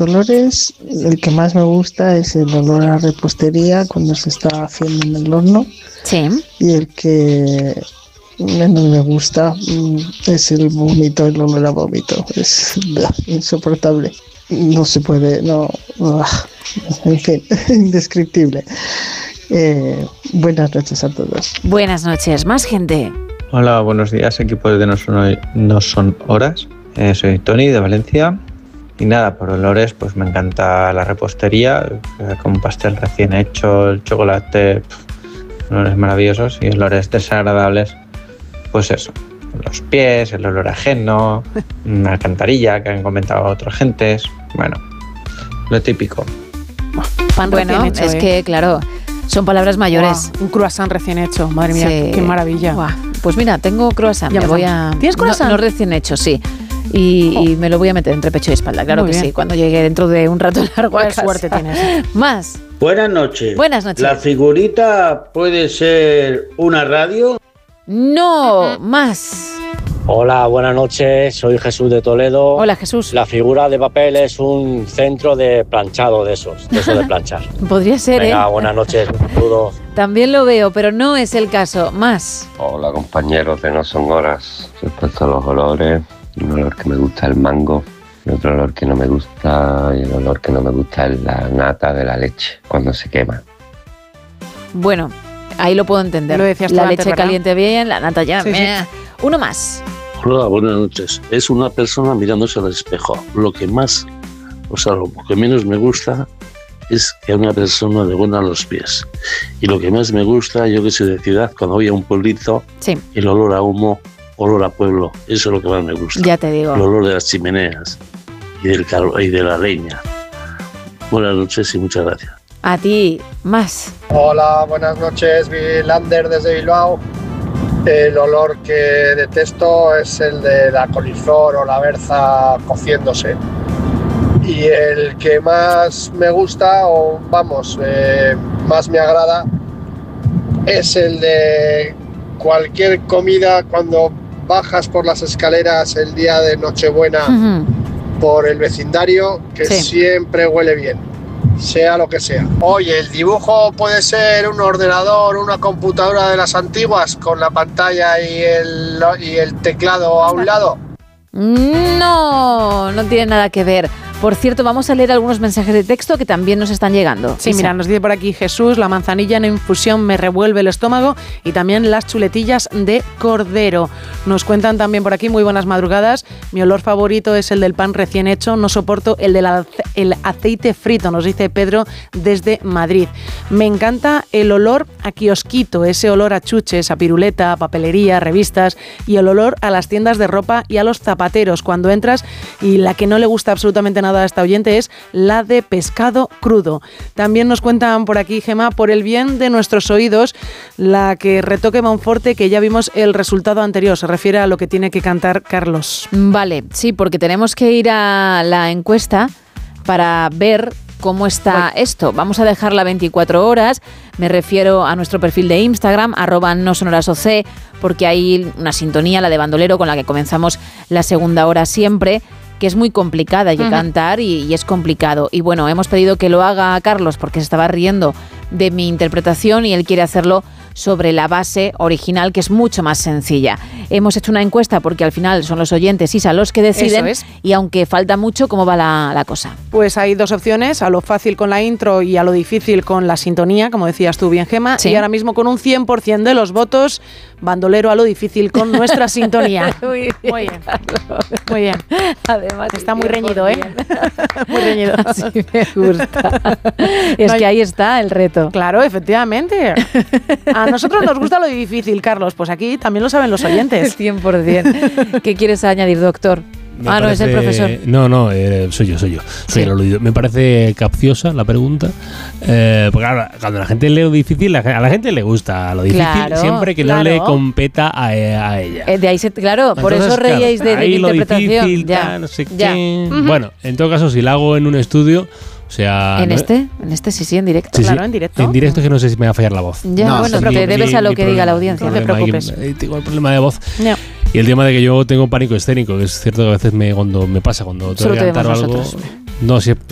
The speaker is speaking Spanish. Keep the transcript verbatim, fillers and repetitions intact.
olores, el que más me gusta es el olor a repostería cuando se está haciendo en el horno. Sí. Y el que menos me gusta es el vómito, el olor a vómito. Es insoportable. No se puede, no, no en fin, indescriptible. Eh, buenas noches a todos. Buenas noches, más gente. Hola, buenos días, equipo de No Son, no son Horas. Eh, soy Tony de Valencia. Y nada, por olores, pues me encanta la repostería, con pastel recién hecho, el chocolate, pff, olores maravillosos, y olores desagradables, pues eso, los pies, el olor ajeno, una alcantarilla que han comentado otras gentes, bueno, lo típico. Pan bueno, recién hecho, es eh. que claro, son palabras mayores. Wow, un croissant recién hecho, madre mía, sí. Qué maravilla. Wow. Pues mira, tengo croissant, ya me voy a... ¿Tienes croissant? No, no recién hecho, sí. Y, oh. y me lo voy a meter entre pecho y espalda, claro Muy que bien. sí, cuando llegue dentro de un rato largo a Qué casa. Suerte tienes. Más. Buenas noches. Buenas noches. ¿La figurita puede ser una radio? No, más. Hola, buenas noches, soy Jesús de Toledo. Hola, Jesús. La figura de papel es un centro de planchado de esos, de esos de planchar. Podría ser, Venga, ¿eh? buenas noches, un saludo. También lo veo, pero no es el caso. Más. Hola, compañeros de No Son Horas. Respecto a los olores, un olor que me gusta es el mango, y otro olor que no me gusta, y el olor que no me gusta es la nata de la leche, cuando se quema. Bueno, ahí lo puedo entender. Lo decías tú la antes, leche ¿verdad? caliente bien, la nata ya. Sí, sí. Uno más. Hola, buenas noches. Es una persona mirándose al espejo. Lo que más, o sea, lo que menos me gusta es que una persona le huela los pies. Y lo que más me gusta, yo que soy de ciudad, cuando voy a un pueblito, sí. el olor a humo, olor a pueblo, eso es lo que más me gusta. Ya te digo. El olor de las chimeneas y, del cal- y de la leña. Buenas noches y muchas gracias. A ti, más. Hola, buenas noches, Vilander desde Bilbao. El olor que detesto es el de la coliflor o la berza cociéndose. Y el que más me gusta, o vamos, eh, más me agrada, es el de cualquier comida cuando bajas por las escaleras el día de Nochebuena uh-huh. por el vecindario, que sí. siempre huele bien, sea lo que sea. Oye, el dibujo puede ser un ordenador, una computadora de las antiguas con la pantalla y el, y el teclado a un lado. No, no tiene nada que ver. Por cierto, vamos a leer algunos mensajes de texto que también nos están llegando. Sí, Isa. Mira, nos dice por aquí Jesús, la manzanilla en infusión me revuelve el estómago, y también las chuletillas de cordero. Nos cuentan también por aquí, muy buenas madrugadas, mi olor favorito es el del pan recién hecho, no soporto el del ace- el aceite frito, nos dice Pedro desde Madrid. Me encanta el olor a kiosquito, ese olor a chuches, a piruleta, a papelería, revistas, y el olor a las tiendas de ropa y a los zapateros cuando entras, y la que no le gusta absolutamente nada a esta oyente es la de pescado crudo. También nos cuentan por aquí, Gemma, por el bien de nuestros oídos, la que retoque Monforte, que ya vimos el resultado anterior, se refiere a lo que tiene que cantar Carlos. Vale, sí, porque tenemos que ir a la encuesta para ver cómo está Voy. esto. Vamos a dejarla veinticuatro horas, me refiero a nuestro perfil de Instagram, arroba no son horas oc, porque hay una sintonía, la de Bandolero, con la que comenzamos la segunda hora siempre, que es muy complicada, hay que uh-huh. cantar y, y es complicado. Y bueno, hemos pedido que lo haga Carlos porque se estaba riendo de mi interpretación y él quiere hacerlo sobre la base original, que es mucho más sencilla. Hemos hecho una encuesta porque al final son los oyentes, Isa, los que deciden. Eso es. Y aunque falta mucho, ¿cómo va la, la cosa? Pues hay dos opciones, a lo fácil con la intro y a lo difícil con la sintonía, como decías tú bien, Gemma. Sí. Y ahora mismo con un cien por ciento de los votos, Bandolero a lo difícil con nuestra sintonía. Muy bien. Muy bien. Muy bien. Además, está muy reñido, ¿eh? Muy reñido. Así me gusta. Es no hay... que ahí está el reto. Claro, efectivamente. A nosotros nos gusta lo difícil, Carlos. Pues aquí también lo saben los oyentes. cien por ciento. ¿Qué quieres añadir, doctor? Me ah, parece, no, es el profesor. No, no, eh, soy yo, soy yo. Soy sí. el aludido. Me parece capciosa la pregunta. Eh, porque claro, cuando la gente lee lo difícil, a la gente le gusta lo difícil, claro, siempre que claro. no le competa a, a ella. Eh, de ahí se, claro, Entonces, por eso reíais claro, de, de mi interpretación. Difícil, ya, tal, no sé ya. qué. Uh-huh. Bueno, en todo caso, si la hago en un estudio, o sea, ¿En no, este? En este sí, sí, en directo. Sí, claro, sí. en directo. En directo es que no sé si me va a fallar la voz. Ya, no, bueno, sí, te debes mi, a lo que problema, diga la audiencia, no te preocupes. Ahí, tengo el problema de voz. No. Y el tema de que yo tengo pánico escénico, que es cierto que a veces me cuando me pasa, cuando tengo que cantar algo, no, si